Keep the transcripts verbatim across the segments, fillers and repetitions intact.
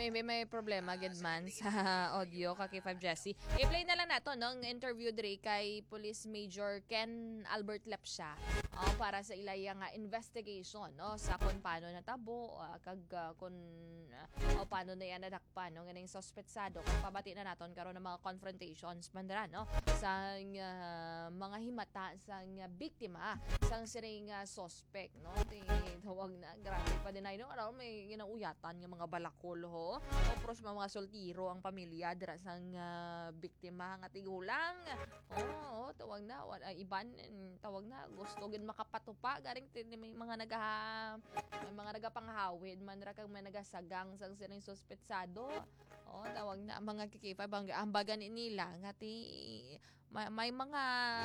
may, may, may problema gid man sa audio ka kay five Jesse. I-play na lang nato no, ang interview diri kay Police Major Ken Albert Lepsia. Oh, para sa ilaya nga investigation no sa kung paano natabo uh, kag uh, kung uh, o paano na yan nadakpan no ganing suspetsado kung pabati na naton karon ng mga confrontations mandara no sa uh, mga himata sa uh, biktima sang siring uh, suspect no ti tawag na grabe pa dinay no aron may ginauyatan nga mga balakol ho o pros mga soltiro ang pamilya dira sang uh, biktima nga tigulang oo oh, tawag na uh, iban tawag na gusto gid makapatupa garing may mga naga may mga nagapanghawid man ra kag may nagasagang sang sining suspetsado oh tawag na mga kikipa bang ambagan nila nga ti may, may mga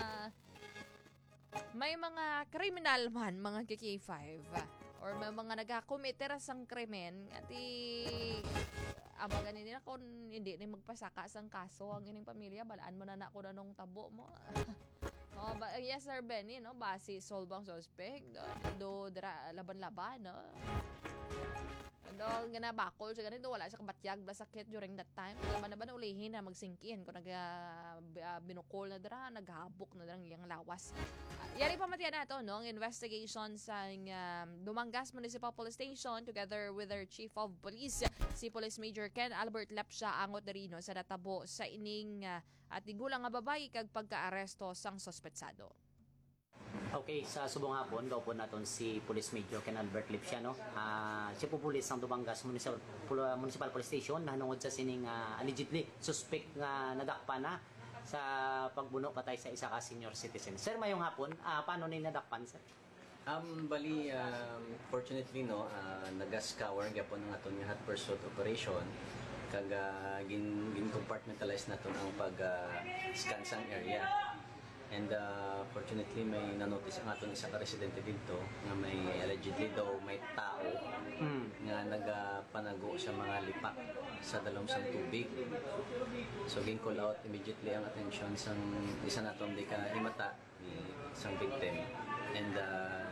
may mga kriminal man mga K K five or may mga nagakomiter sang krimen nga ti ambagan nila kung hindi na magpasaka sang kaso ang ining pamilya balaan mo na na ko na nung tabo mo. Oh, ba, yes sir Benny no base solbang suspect do, do dra laban-laban no. Do ginabakol sa ganito wala siya kabatyag bla sakit during that time. Naman na ba ulihin na magsingkin kung nag uh, binukol na dra naghabok na dra yang lawas. Uh, yari pa matiyan nato no ang investigation sa um, Dumangas Municipal Police Station together with their Chief of Police si Police Major Ken Albert Lepsia angot derino sa natabo sa ining uh, at tigulang nga babae kag pagka-aresto sang suspetsado. Okay, sa subong hapon, daw po naton si Police Major Ken Albert Lepsia, no? Uh, siya po pulis ng Dumangas Municipal, Municipal Police Station, nahanungod sa sining uh, allegedly suspect nga nadakpan na sa pagbuno patay sa isa ka senior citizen. Sir, mayong hapon, uh, paano ni nadakpan, sir? Um, bali, um, fortunately, no, uh, nagascour gyapon ng aton nga hot pursuit operation kag uh, gin, gin compartmentalize naton ang pag uh, scan sang area. And uh, fortunately may nanotice ang aton isa ka residente dito nga may allegedly daw may tao mm. nga nagapanago sa mga lipak sa dalom sang tubig. So gin call out immediately ang attention sang isa naton di ka himata ni sang victim and uh,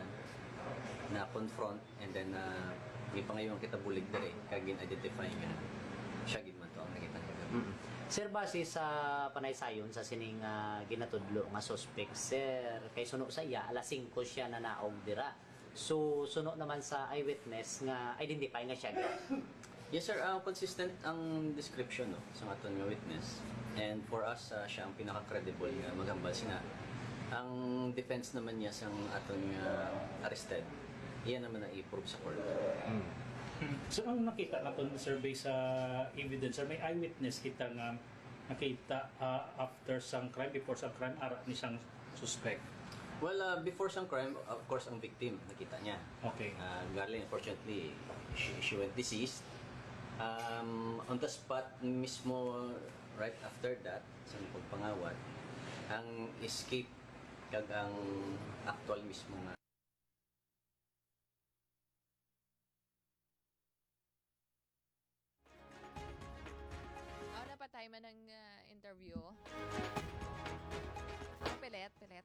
na confront and then uh, gipangayon kita bulig dere kag gin identify nga siya gid man to ang nakita ko. Mm. Sir, base sa panaysayon sa sining uh, ginatudlo nga suspect, sir, kay suno sa iya alas singko siya na naog dira. So suno naman sa eyewitness nga identify nga siya. Yes sir, uh, consistent ang description no sa aton nga witness. And for us uh, siya ang pinaka-credible nga maghambal sina. Ang defense naman niya sang aton nga arrested. Iyan naman na i-prove sa court. Mm. So ang nakita naton survey sa evidence, sir, may eyewitness kita nga nakita uh, after some crime, before some crime, ara ni siyang suspect. Well, uh, before some crime, of course, ang victim nakita niya. Okay. Uh, Garling, unfortunately, she, she went deceased. Um, on the spot mismo, right after that, sa pagpangawat, ang escape kag ang actual mismo nga Time ng uh, interview. Oh, pilit, pilit.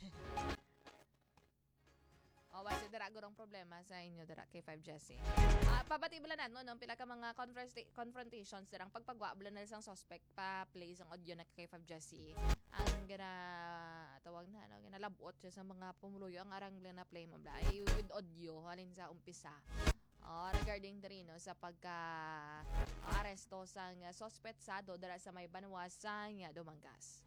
oh, basta dara gurong problema sa inyo dara kay five Jesse. Ah, uh, pabati bala na no, no pila ka mga confronta- confrontations dirang pagpagwa bala na sang suspect pa play sang audio na kay five Jesse. Ang gina tawag na no, ginalabot siya sa mga pumuluyo ang arang na play mo bla with audio halin sa umpisa. Oh, regarding Trino sa pagka-aresto uh, sang uh, suspetsado dara sa may banwa sang uh, Dumangas.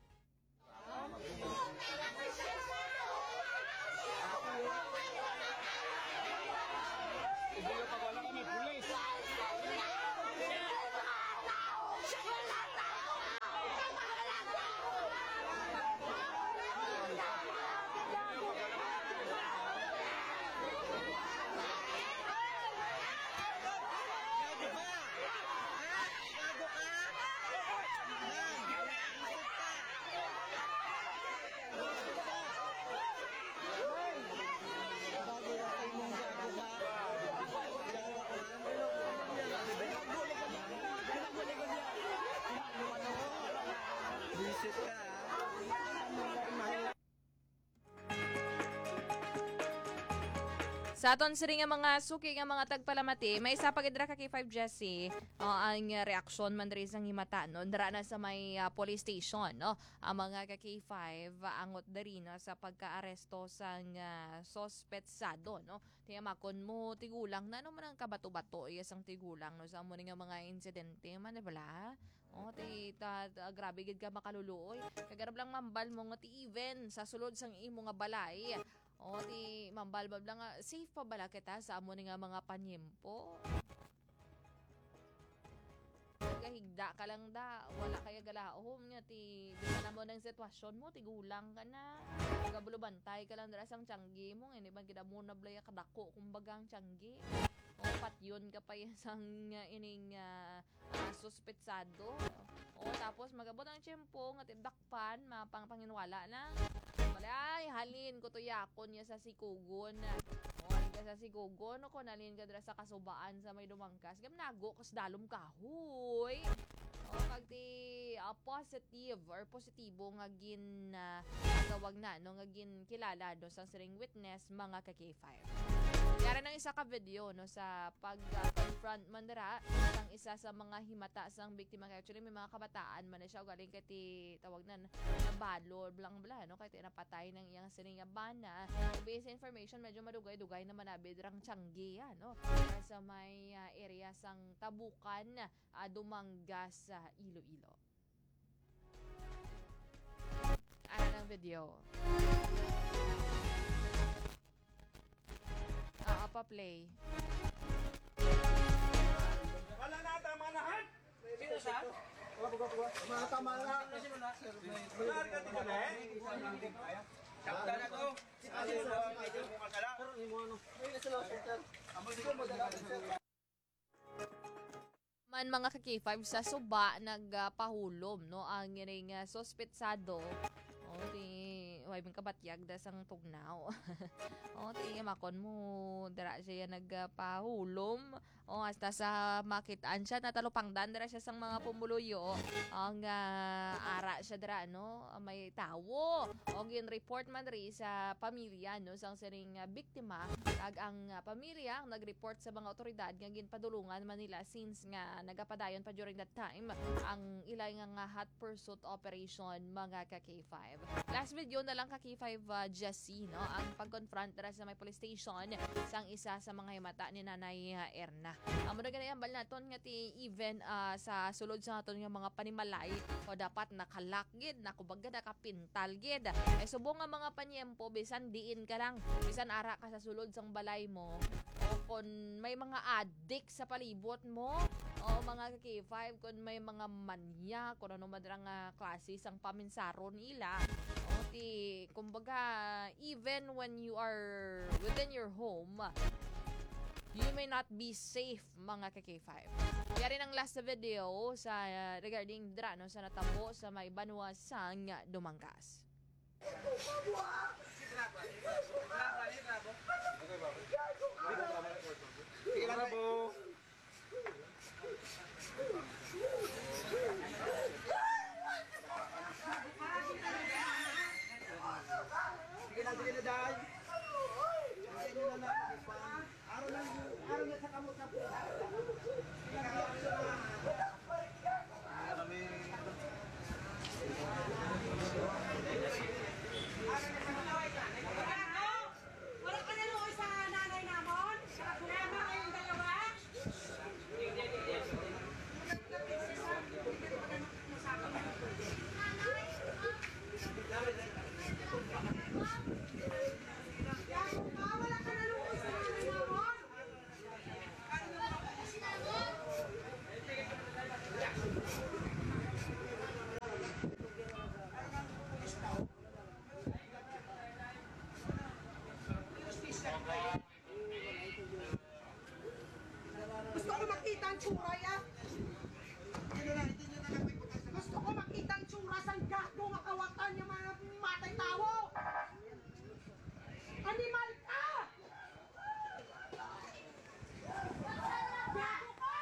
Sa aton siri nga mga suki nga mga tagpalamati, may isa pagidra ka kay five Jesse, uh, ang uh, reaksyon man diri sang himata no, dira na sa may uh, police station no. Ang mga ka K five uh, angot diri na sa pagkaaresto sang uh, sospetsado no. Tiyamakon mo tigulang na no man ang kabato-bato iya sang tigulang no sa amo nga mga insidente man bala. Oh, ti ta, ta, grabe gid ka makaluluoy. Kagarab lang mambal mo nga ti even sa sulod sang imo nga balay. O, di mambalbab lang nga. Safe pa bala kita sa amo ni nga mga panyempo? Gahigda ka lang da. Wala kaya galaom nga ti. Di ka na mo ng sitwasyon mo. Tigulang ka na. Gabulo bantay ka lang dara sang tiyanggi mo. Hindi ba kita mo nablaya kadako kumbaga ang tiyanggi. O, patyon ka pa yan sang uh, ining uh, uh, suspetsado. O, tapos magabot ang tiyempo nga tidakpan. Mapang panginwala na. Ay, halin ko to yakon niya sa sikugon. O, halin ka sa sikugon. O, kung halin ka dira sa kasubaan sa may dumangkas. Gam nago, kas dalom kahoy. O, pag ti uh, positive or positibo nga gin uh, gawag na, no, nga gin kilala do sa siring witness, mga ka K five. Yara ng isa ka video no sa pag-confront uh, man dira ang isa sa mga himata sang biktima. Actually may mga kabataan man na siya galing kay ti tawag na nabalo blang bla no kay ti napatay ng iyang sining bana. Based information medyo madugay-dugay naman abi dirang Tiangge no sa may uh, area sang Tabukan, uh, Dumangas, uh, Iloilo. Ano ng video? Ah, pa-play. Wala na tama na han. Sino siya? Mga tama na. Wala ka dito na eh. Sakta na to. Ano sa medyo mo kasala? Man mga ka K five sa suba nagpahulom no ang iring uh, sospetsado. O ti way bing kabatyag da sang tugnaw. O ti makon mo dira siya nagpahulom. O hasta sa makitaan siya natalupangdan dira siya sang mga pumuluyo. Ang uh, ara siya dira no may tawo. O gin report man ri sa pamilya no sang siring uh, biktima kag ang uh, pamilya ang nag-report sa mga otoridad nga ginpadulungan man nila since nga nagapadayon pa during that time ang ilay nga, nga hot pursuit operation mga ka K five. Last video na lang ka K five uh, Jessie no ang pag-confront dira sa may police station sang isa sa mga himata ni Nanay uh, Erna. Amo na ganyan bal naton nga ti even uh, sa sulod sa naton nga mga panimalay o dapat nakalak gid nakubaga nakapintal gid. Eh subong nga mga panyempo bisan diin ka lang bisan ara ka sa sulod sang balay mo o kung may mga addict sa palibot mo o mga K five kung may mga manya kung ano madrang uh, klase sang paminsaro nila o ti kumbaga even when you are within your home you may not be safe mga ka K five. Kaya rin ang last video sa uh, regarding drano sa natabo sa may Banwa sang Dumangas. Bravo. Sige na, sige na dahil. Sige na na. Araw na, araw na sa kamot na po. Wala ka na luoy sa nanay namon? Kunama kayong dalawa? Wala ka na luoy sa nanay namon? Gusto ko makita ang tsura ya. Gusto ko makita ang tsura sa gago nga kawatan yung mga matay tao. Animal ka! Gago ka!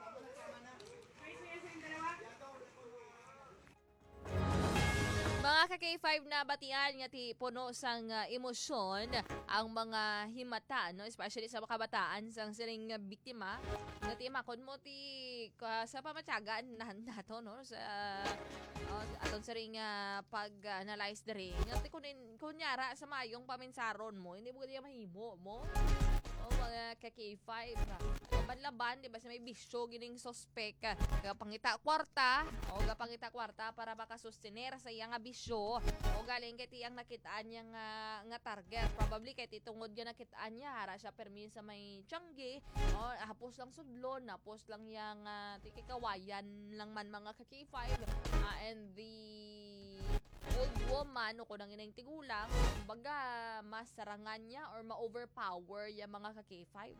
Mga ka ka K five na batian nga ti puno sang uh, emosyon ang mga himata, no, especially sa mga kabataan sang siling uh, biktima nga ti makon mo ti uh, sa pamatyagan na nato, no, sa uh, aton siling uh, pag-analyze uh, diri nga ti kunin kunyara sa mayong paminsaron mo hindi mo kaya mahimo mo o mga ka K five laban-laban, di ba, sa may bisyo gining sospek kapangita kwarta o kapangita kwarta para makasustener sa iyang nga bisyo o galing kay tiyang nakitaan niya nga, nga target probably kay titungod nga nakitaan niya hara siya permi sa may tiyanggi o hapos lang sudlon hapos lang yang uh, tikikawayan lang man mga ka K five uh, and the old woman o kunang inang tigulang baga masarangan niya or ma-overpower yung mga ka K five.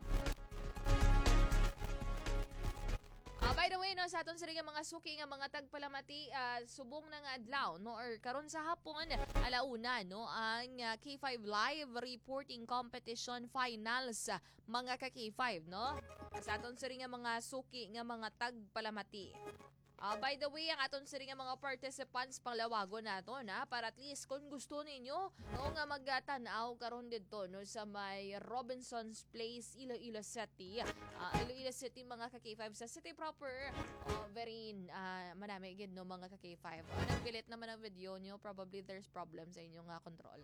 Uh, by the way, no, sa aton sila mga suki nga mga tagpalamati uh, subong na nga adlaw, no, or karon sa hapon alauna, no, ang uh, K five live reporting competition finals uh, mga ka K five, no, sa aton sila nga mga suki nga mga tagpalamati. Uh, by the way, ang aton sila nga mga participants panglawago nato na para at least kung gusto ninyo no nga magtanaw karon didto no sa may Robinson's Place Iloilo City. Uh, Iloilo City mga ka K five sa city proper. Uh, very uh, manami gid no mga ka K five. Uh, nagpilit naman ang video nyo, probably there's problem sa inyong uh, control.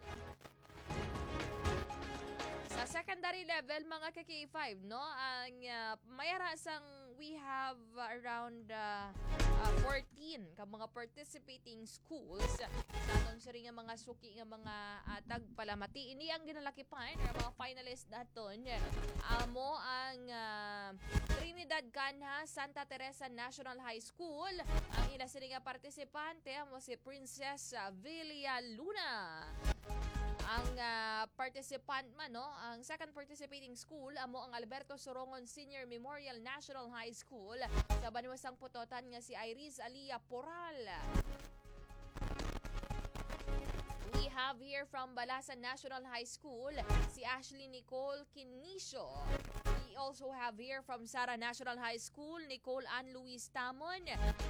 Sa secondary level mga ka K five, no, ang uh, mayara sang we have uh, around uh, uh, fourteen ka mga participating schools sa atong siri nga mga suki nga mga uh, tagpalamati. Ini ang ginalakipan nga mga finalist naton. Amo ang uh, Trinidad Canha Santa Teresa National High School. Ang ila siri nga partisipante amo si Princess Villa Luna. Ang uh, participant man, no, ang second participating school amo ang Alberto Sorongon Senior Memorial National High School sa Baniwasang Putotan nga si Iris Alia Poral. We have here from Balasan National High School si Ashley Nicole Kinisio. We also have here from Sara National High School Nicole Ann Luis Tamon.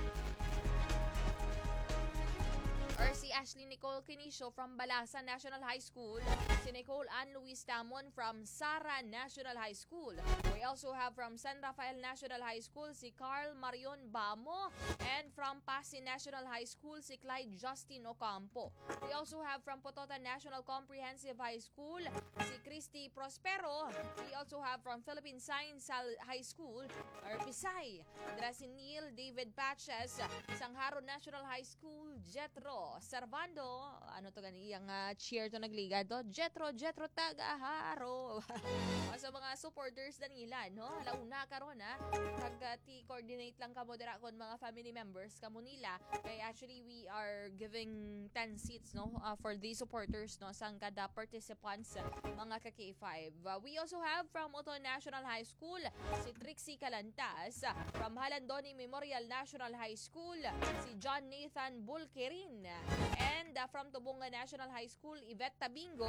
Or si Ashley Nicole Kinisio from Balasan National High School, si Nicole Ann Luis Tamon from Sara National High School. We also have from San Rafael National High School si Carl Marion Bamo, and from Pasig National High School si Clyde Justin Ocampo. We also have from Pototan National Comprehensive High School si Christy Prospero. We also have from Philippine Science High School or Pisay, si Neil David Patches. Sangharo National High School, Jetro Servando, ano to gani iyang uh, cheer to nagliga to, Jetro Jetro Tagaharo. Sa mga supporters na nila, no, launa karon ha, nag-ti coordinate lang kamo dira kon mga family members kamo nila, kay actually we are giving ten seats, no, uh, for these supporters, no, sang kada participants mga ka K five. Uh, we also have from Oton National High School si Trixie Calantas, from Halandoni Memorial National High School si John Nathan Bulkerin, and uh, from Tubonga National High School Yvette Tabingo,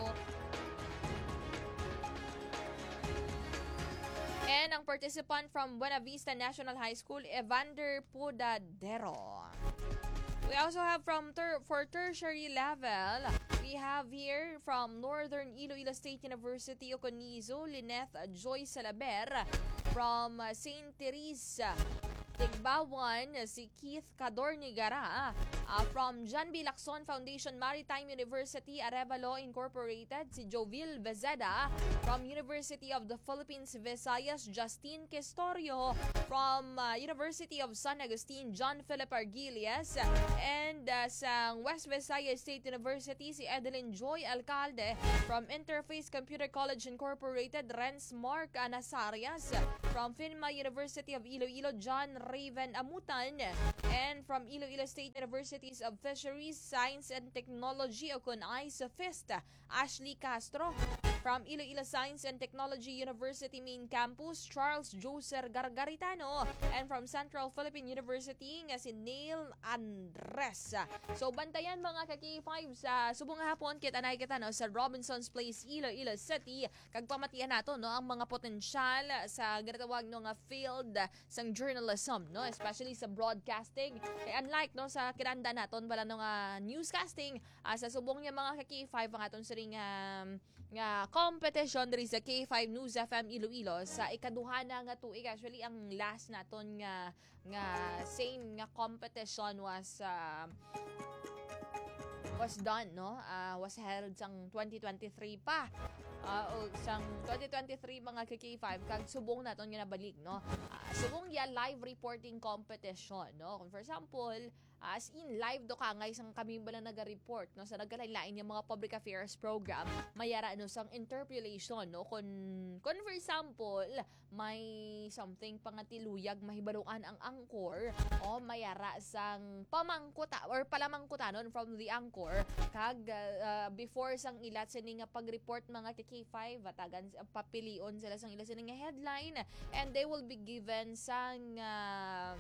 and ang participant from Buena Vista National High School Evander Podadero. We also have from ter- for tertiary level, we have here from Northern Iloilo State University Oconizo Lineth Joy Salaber, from uh, Saint Teresa Tigbawan si Keith Cadornigara, uh, from John B. Lacson Foundation Maritime University Arevalo Incorporated si Jovil Bezeda, from University of the Philippines Visayas Justine Questorio, from uh, University of San Agustin John Philip Argilias, and uh, sa West Visayas State University si Edeline Joy Alcalde, from Interface Computer College Incorporated Renz Mark Anasarias, from Finma University of Iloilo John Raven Amutan, and from Iloilo State Universities of Fisheries, Science and Technology o kun I S O F I S T Ashley Castro, From Iloilo Science and Technology University Main Campus, Charles Joser Gargaritano. And from Central Philippine University, nga si Neil Andres. So, bantayan mga ka-K five sa subong hapon, kita na kita no, sa Robinson's Place, Iloilo City. Kag pamatian nato no, ang mga potensyal sa ginatawag no, nga field sang journalism, no, especially sa broadcasting. Kaya unlike no, sa kinanda naton bala no, nga newscasting, uh, sa subong niya mga ka-K five ang aton siring um, nga competition diri sa K five News F M Iloilo sa ikaduha na nga tuig. Actually ang last naton nga nga same nga competition was uh, was done no uh, was held sang twenty twenty-three pa uh, o sang twenty twenty-three mga K five kag subong naton nga nabalik no uh, subong ya live reporting competition no kung for example as in live do ka nga isang kami bala naga-report no sa nagkalain-lain yung mga public affairs program mayara no sang interpolation no kun kun for example may something pangatiluyag mahibaluan ang angkor o mayara sang pamangkuta or palamangkutanon from the angkor kag uh, before sang ilat sini nga pag-report mga K five atagan papilion sila sang ila sini nga headline and they will be given sang uh,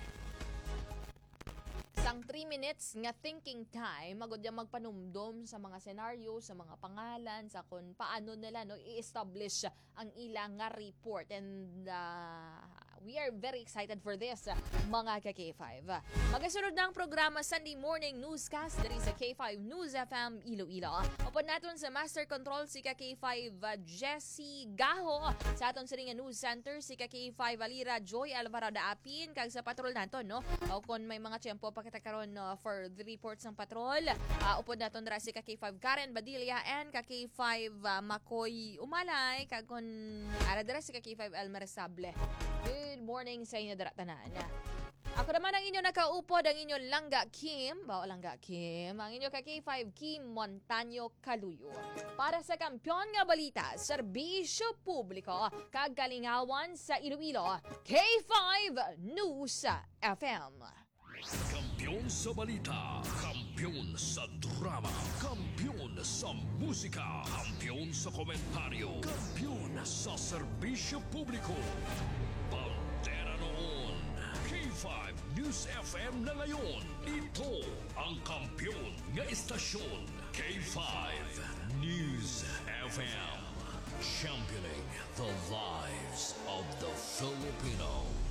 sang three minutes nga thinking time magud yang magpanumdom sa mga senaryo, sa mga pangalan, sa kung paano nila no i-establish ang ilang nga report and uh, we are very excited for this mga ka-K five. Magasunod na ang programa Sunday Morning Newscast diri sa K five News F M Iloilo. Upon naton sa Master Control si ka-K five uh, Jessie Gaho, sa aton sa News Center si ka-K five Alira Joy Alvarado Apin kag sa patrol naton no. O kung may mga tiyempo pa kita karon uh, for the reports ng patrol, uh, upod naton dira si ka-K five Karen Badilla and ka-K five uh, Makoy Umalay kag kun ara dira si ka-K five Elmer Sable. Good morning sa inyo dira tanan. Ako naman ang inyo nakaupod, ang inyo Langga Kim, bao Langga Kim, ang inyo ka-K five Kim Montaño Kaluyo. Para sa kampyon nga balita, serbisyo publiko, kagalingawan sa Iloilo, K five News F M. Kampiyon sa balita, kampiyon sa drama, kampiyon sa musika, kampiyon sa komentaryo, kampiyon sa serbisyo publiko. Pantera noon, K five News F M na ngayon. Ito ang kampiyon nga istasyon, K five News F M. Championing the lives of the Filipino.